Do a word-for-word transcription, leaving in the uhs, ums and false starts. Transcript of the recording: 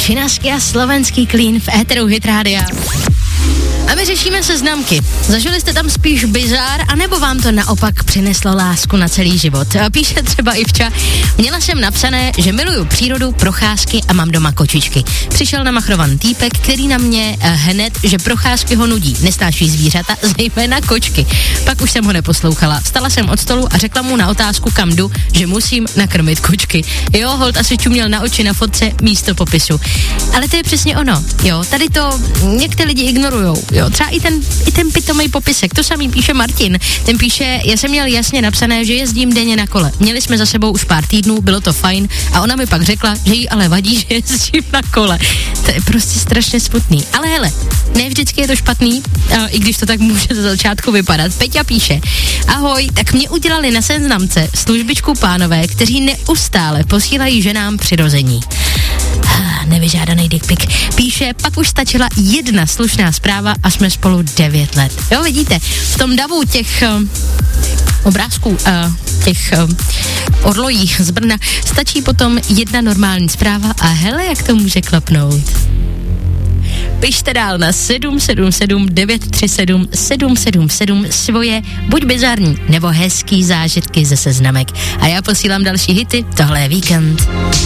Činařský a slovenský klín v éteru Hit Rádia. A my řešíme seznamky. Zažili jste tam spíš bizár, anebo vám to naopak přineslo lásku na celý život? Píše třeba Ivča, měla jsem napsané, že miluju přírodu, procházky a mám doma kočičky. Přišel namachrovan týpek, který na mě hned, že procházky ho nudí, nesnáší zvířata, zejména kočky. Pak už jsem ho neposlouchala. Vstala jsem od stolu a řekla mu na otázku, kam jdu, že musím nakrmit kočky. Jo, holt asi čuměl na oči na fotce místo popisu. Ale to je přesně ono. Jo, tady to některé lidi ignorujou. Jo, třeba i ten, i ten pitomej popisek, to samý píše Martin. Ten píše, já jsem měl jasně napsané, že jezdím denně na kole. Měli jsme za sebou už pár týdnů, bylo to fajn a ona mi pak řekla, že jí ale vadí, že jezdím na kole. To je prostě strašně smutný. Ale hele, ne vždycky je to špatný, i když to tak může za začátku vypadat. Peťa píše, ahoj, tak mě udělali na seznamce službičku pánové, kteří neustále posílají ženám přirození. Nevyžádaný dick pic. Píše, pak už stačila jedna slušná zpráva a jsme spolu devět let. Jo, vidíte, v tom davu těch uh, obrázků, uh, těch uh, orlojí z Brna stačí potom jedna normální zpráva a hele, jak to může klapnout. Pište dál na sedm sedm sedm devět tři sedm sedm sedm sedm svoje buď bizarní nebo hezký zážitky ze seznamek. A já posílám další hity, tohle je Víkend.